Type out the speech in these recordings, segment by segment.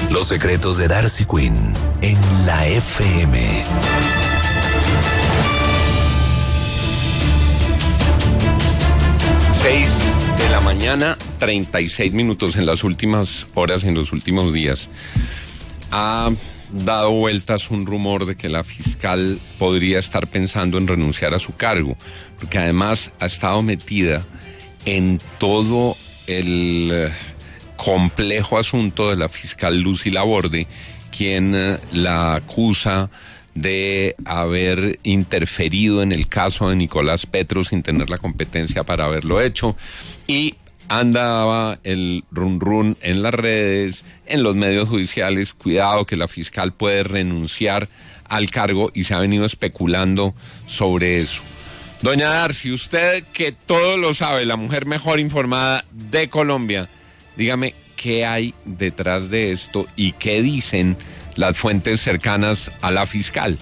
Los secretos de Darcy Quinn en la FM. 6 de la mañana, 36 minutos. En las últimas horas, en los últimos días, ha dado vueltas un rumor de que la fiscal podría estar pensando en renunciar a su cargo, porque además ha estado metida en todo el complejo asunto de la fiscal Lucy Laborde, quien la acusa de haber interferido en el caso de Nicolás Petro sin tener la competencia para haberlo hecho, y andaba el run en las redes, en los medios judiciales, cuidado que la fiscal puede renunciar al cargo, y se ha venido especulando sobre eso. Doña Darcy, usted que todo lo sabe, la mujer mejor informada de Colombia, dígame qué hay detrás de esto y qué dicen las fuentes cercanas a la fiscal.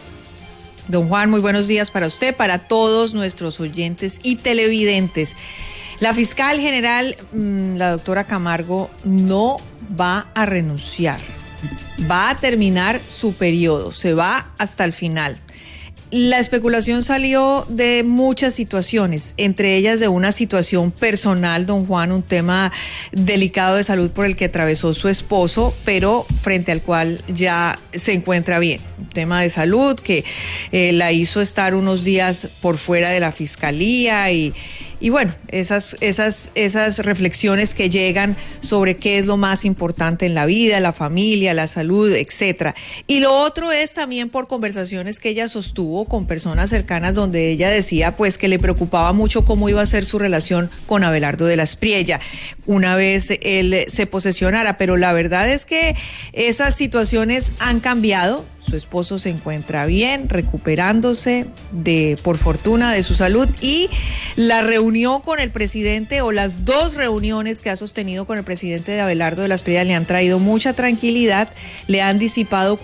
Don Juan, muy buenos días para usted, para todos nuestros oyentes y televidentes. La fiscal general, la doctora Camargo, no va a renunciar. Va a terminar su periodo, se va hasta el final. La especulación salió de muchas situaciones, entre ellas de una situación personal, don Juan, un tema delicado de salud por el que atravesó su esposo, pero frente al cual ya se encuentra bien. Un tema de salud que la hizo estar unos días por fuera de la fiscalía y bueno, esas reflexiones que llegan sobre qué es lo más importante en la vida, la familia, la salud, etcétera. Y lo otro es también por conversaciones que ella sostuvo con personas cercanas, donde ella decía pues que le preocupaba mucho cómo iba a ser su relación con Abelardo de la Espriella una vez él se posesionara, pero la verdad es que esas situaciones han cambiado. Su esposo se encuentra bien, recuperándose por fortuna de su salud, y la reunión con el presidente, o las dos reuniones que ha sostenido con el presidente de Abelardo de la Espriella, le han traído mucha tranquilidad, le han disipado